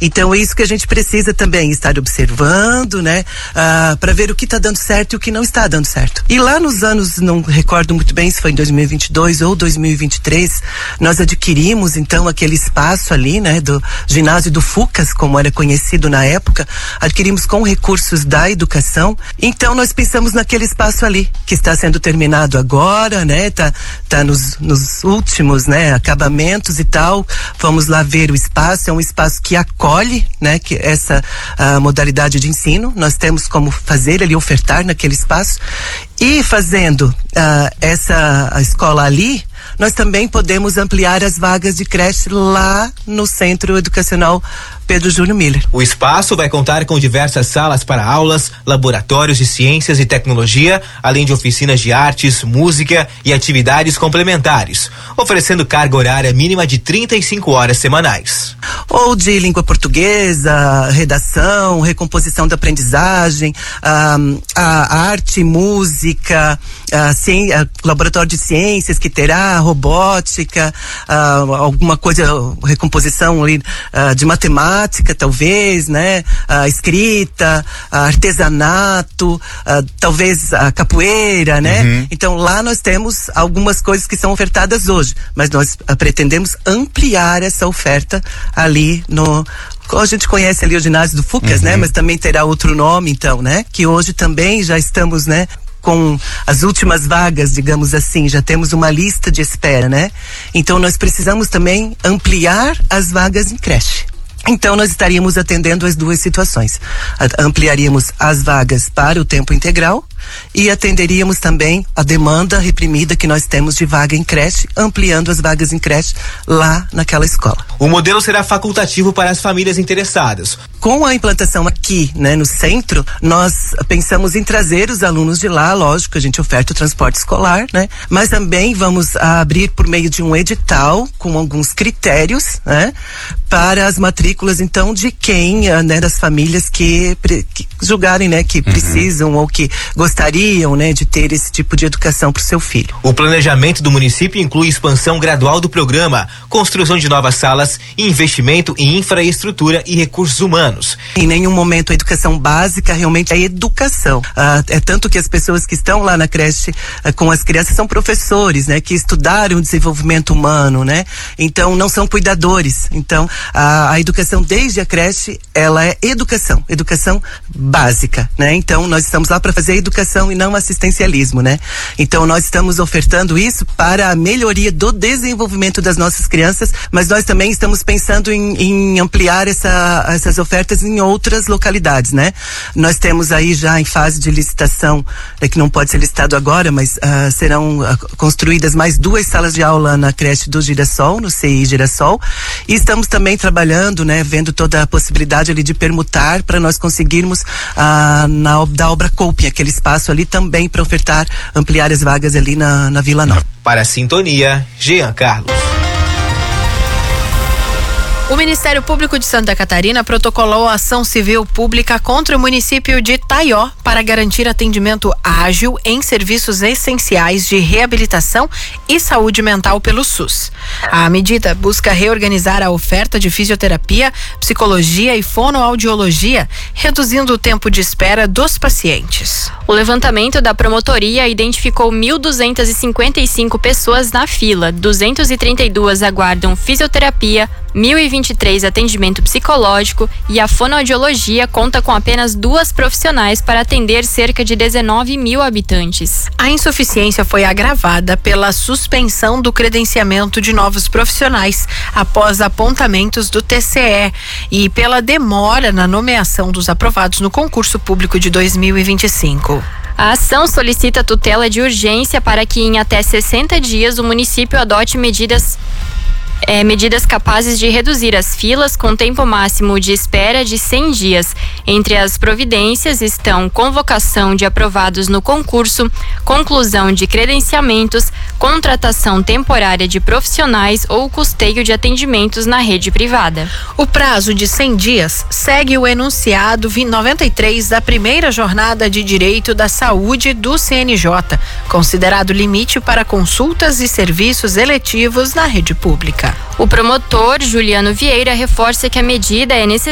Então é isso que a gente precisa também estar observando, né? Para ver o que está dando certo e o que não está dando certo. E lá nos anos, não recordo muito bem se foi em 2022 ou 2023, nós adquirimos então aquele espaço ali, né? Do ginásio do Fucas, como era conhecido na época, adquirimos com recursos da educação. Então nós pensamos naquele espaço ali, que está sendo terminado agora, né? Tá nos últimos, né? Acabamentos e tal. Vamos lá ver o espaço, é um espaço que acolhe, né? Que essa modalidade de ensino, nós temos como fazer ali, ofertar naquele espaço. E fazendo a escola ali, nós também podemos ampliar as vagas de creche lá no Centro Educacional Pedro Júnior Miller. O espaço vai contar com diversas salas para aulas, laboratórios de ciências e tecnologia, além de oficinas de artes, música e atividades complementares, oferecendo carga horária mínima de 35 horas semanais. Ou de língua portuguesa, redação, recomposição da aprendizagem, a arte, música, laboratório de ciências que terá, robótica, alguma coisa, recomposição ali, de matemática, talvez, né? Escrita, artesanato, talvez a capoeira, né? Uhum. Então lá nós temos algumas coisas que são ofertadas hoje, mas nós pretendemos ampliar essa oferta ali a gente conhece ali o ginásio do Fucas, né? Mas também terá outro nome, então, né? Que hoje também já estamos, né? Com as últimas vagas, digamos assim, já temos uma lista de espera, né? Então nós precisamos também ampliar as vagas em creche. Então nós estaríamos atendendo as duas situações. Ampliaríamos as vagas para o tempo integral e atenderíamos também a demanda reprimida que nós temos de vaga em creche, ampliando as vagas em creche lá naquela escola. O modelo será facultativo para as famílias interessadas. Com a implantação aqui, né, no centro, nós pensamos em trazer os alunos de lá, lógico, a gente oferta o transporte escolar, né? Mas também vamos abrir por meio de um edital com alguns critérios, né? Para as matrículas, então, de quem, né, das famílias que julgarem, né, que precisam ou que gostariam, né, de ter esse tipo de educação para o seu filho. O planejamento do município inclui expansão gradual do programa, construção de novas salas e investimento em infraestrutura e recursos humanos. Em nenhum momento a educação básica realmente é educação. É tanto que as pessoas que estão lá na creche com as crianças são professores, né, que estudaram o desenvolvimento humano, né? Então não são cuidadores. Então a educação desde a creche, ela é educação básica, né? Então nós estamos lá para fazer educação e não assistencialismo, né? Então nós estamos ofertando isso para a melhoria do desenvolvimento das nossas crianças, mas nós também estamos pensando em ampliar essas ofertas em outras localidades, né? Nós temos aí já em fase de licitação, que não pode ser licitado agora, mas serão construídas mais 2 salas de aula na creche do Girassol, no CI Girassol, e estamos também trabalhando, né, vendo toda a possibilidade ali de permutar para nós conseguirmos da obra Couping, aquele espaço ali também para ofertar, ampliar as vagas ali na Vila Nova. Para a Sintonia, Jean Carlos. O Ministério Público de Santa Catarina protocolou ação civil pública contra o município de Taió para garantir atendimento ágil em serviços essenciais de reabilitação e saúde mental pelo SUS. A medida busca reorganizar a oferta de fisioterapia, psicologia e fonoaudiologia, reduzindo o tempo de espera dos pacientes. O levantamento da promotoria identificou 1.255 pessoas na fila, 232 aguardam fisioterapia, 1.023 atendimento psicológico e a fonoaudiologia conta com apenas 2 profissionais para atender cerca de 19 mil habitantes. A insuficiência foi agravada pela suspensão do credenciamento de novos profissionais após apontamentos do TCE e pela demora na nomeação dos aprovados no concurso público de 2025. A ação solicita tutela de urgência para que em até 60 dias o município adote medidas capazes de reduzir as filas com tempo máximo de espera de 100 dias. Entre as providências estão convocação de aprovados no concurso, conclusão de credenciamentos, contratação temporária de profissionais ou custeio de atendimentos na rede privada. O prazo de 100 dias segue o enunciado 93 da primeira jornada de direito da saúde do CNJ, considerado limite para consultas e serviços eletivos na rede pública. O promotor Juliano Vieira reforça que a medida é necessária